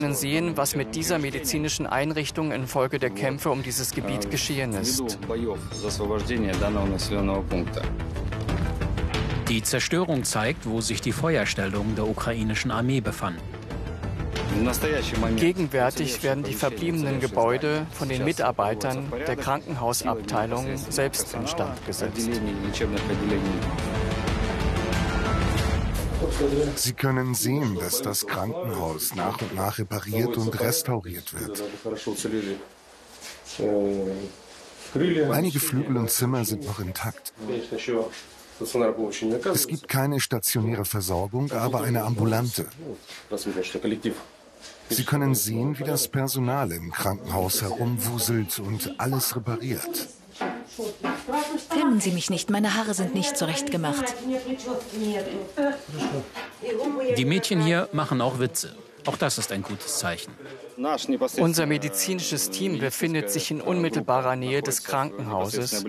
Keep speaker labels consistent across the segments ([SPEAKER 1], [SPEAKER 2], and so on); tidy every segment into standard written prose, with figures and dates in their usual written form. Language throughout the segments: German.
[SPEAKER 1] können sehen, was mit dieser medizinischen Einrichtung infolge der Kämpfe um dieses Gebiet geschehen ist.
[SPEAKER 2] Die Zerstörung zeigt, wo sich die Feuerstellungen der ukrainischen Armee befanden.
[SPEAKER 1] Gegenwärtig werden die verbliebenen Gebäude von den Mitarbeitern der Krankenhausabteilung selbst instand gesetzt.
[SPEAKER 3] Sie können sehen, dass das Krankenhaus nach und nach repariert und restauriert wird. Einige Flügel und Zimmer sind noch intakt. Es gibt keine stationäre Versorgung, aber eine ambulante. Sie können sehen, wie das Personal im Krankenhaus herumwuselt und alles repariert.
[SPEAKER 4] Filmen Sie mich nicht, meine Haare sind nicht zurechtgemacht.
[SPEAKER 2] Die Mädchen hier machen auch Witze. Auch das ist ein gutes Zeichen.
[SPEAKER 1] Unser medizinisches Team befindet sich in unmittelbarer Nähe des Krankenhauses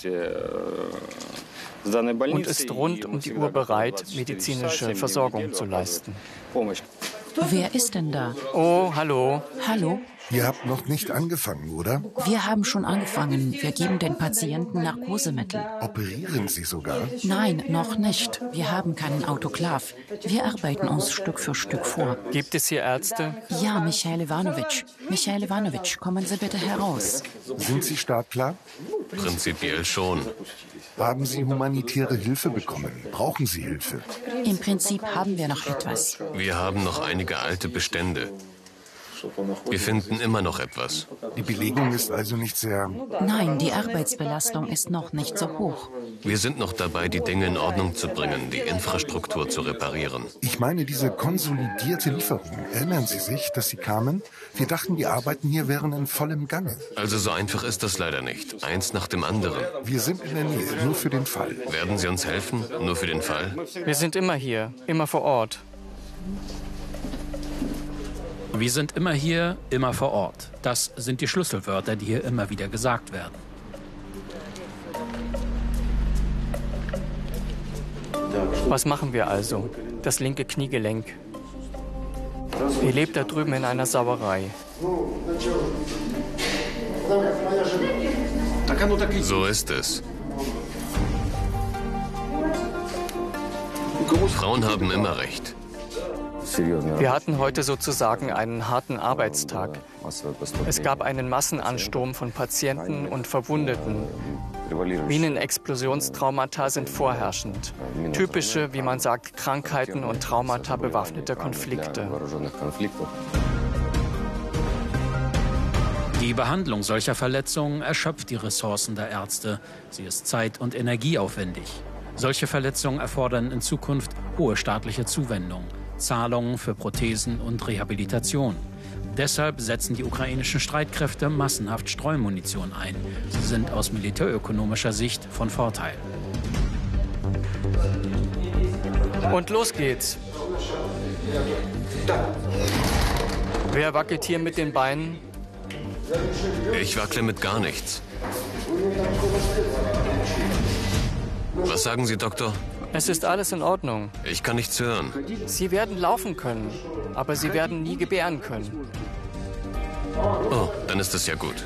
[SPEAKER 1] und ist rund um die Uhr bereit, medizinische Versorgung zu leisten.
[SPEAKER 4] Wer ist denn da?
[SPEAKER 1] Oh, hallo.
[SPEAKER 4] Hallo?
[SPEAKER 3] Ihr habt noch nicht angefangen, oder?
[SPEAKER 4] Wir haben schon angefangen. Wir geben den Patienten Narkosemittel.
[SPEAKER 3] Operieren Sie sogar?
[SPEAKER 4] Nein, noch nicht. Wir haben keinen Autoklav. Wir arbeiten uns Stück für Stück vor.
[SPEAKER 1] Gibt es hier Ärzte?
[SPEAKER 4] Ja, Michail Ivanovich. Michail Ivanovich, kommen Sie bitte heraus.
[SPEAKER 3] Sind Sie startklar?
[SPEAKER 5] Prinzipiell schon.
[SPEAKER 3] Haben Sie humanitäre Hilfe bekommen? Brauchen Sie Hilfe?
[SPEAKER 4] Im Prinzip haben wir noch etwas.
[SPEAKER 5] Wir haben noch einige alte Bestände. Wir finden immer noch etwas.
[SPEAKER 3] Die Belegung ist also nicht sehr...
[SPEAKER 4] Nein, die Arbeitsbelastung ist noch nicht so hoch.
[SPEAKER 5] Wir sind noch dabei, die Dinge in Ordnung zu bringen, die Infrastruktur zu reparieren.
[SPEAKER 3] Ich meine, diese konsolidierte Lieferung. Erinnern Sie sich, dass Sie kamen? Wir dachten, die Arbeiten hier wären in vollem Gange.
[SPEAKER 5] Also so einfach ist das leider nicht. Eins nach dem anderen.
[SPEAKER 3] Wir sind in der Nähe, nur für den Fall.
[SPEAKER 5] Werden Sie uns helfen? Nur für den Fall?
[SPEAKER 1] Wir sind immer hier, immer vor Ort.
[SPEAKER 2] Wir sind immer hier, immer vor Ort. Das sind die Schlüsselwörter, die hier immer wieder gesagt werden.
[SPEAKER 1] Was machen wir also? Das linke Kniegelenk. Er lebt da drüben in einer Sauerei.
[SPEAKER 5] So ist es. Frauen haben immer recht.
[SPEAKER 1] Wir hatten heute sozusagen einen harten Arbeitstag. Es gab einen Massenansturm von Patienten und Verwundeten. Minenexplosionstraumata sind vorherrschend. Typische, wie man sagt, Krankheiten und Traumata bewaffneter Konflikte.
[SPEAKER 2] Die Behandlung solcher Verletzungen erschöpft die Ressourcen der Ärzte. Sie ist zeit- und energieaufwendig. Solche Verletzungen erfordern in Zukunft hohe staatliche Zuwendung, Zahlungen für Prothesen und Rehabilitation. Deshalb setzen die ukrainischen Streitkräfte massenhaft Streumunition ein. Sie sind aus militärökonomischer Sicht von Vorteil.
[SPEAKER 1] Und los geht's. Wer wackelt hier mit den Beinen?
[SPEAKER 5] Ich wackle mit gar nichts. Was sagen Sie, Doktor?
[SPEAKER 1] Es ist alles in Ordnung.
[SPEAKER 5] Ich kann nichts hören.
[SPEAKER 1] Sie werden laufen können, aber Sie werden nie gebären können.
[SPEAKER 5] Oh, dann ist es ja gut.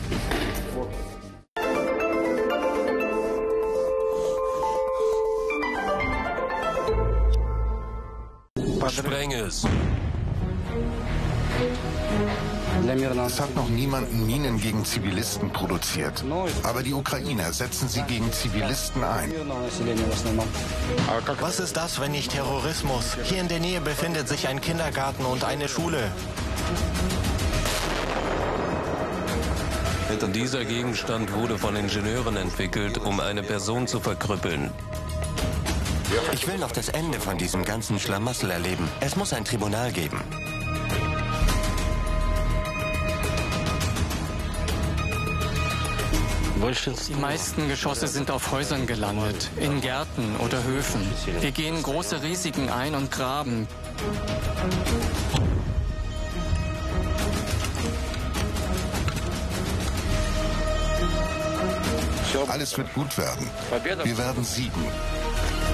[SPEAKER 5] Spreng es.
[SPEAKER 3] Es hat noch niemanden Minen gegen Zivilisten produziert. Aber die Ukrainer setzen sie gegen Zivilisten ein.
[SPEAKER 6] Was ist das, wenn nicht Terrorismus? Hier in der Nähe befindet sich ein Kindergarten und eine Schule.
[SPEAKER 5] Dieser Gegenstand wurde von Ingenieuren entwickelt, um eine Person zu verkrüppeln.
[SPEAKER 6] Ich will noch das Ende von diesem ganzen Schlamassel erleben. Es muss ein Tribunal geben.
[SPEAKER 1] Die meisten Geschosse sind auf Häusern gelandet, in Gärten oder Höfen. Wir gehen große Risiken ein und graben.
[SPEAKER 3] Alles wird gut werden. Wir werden siegen.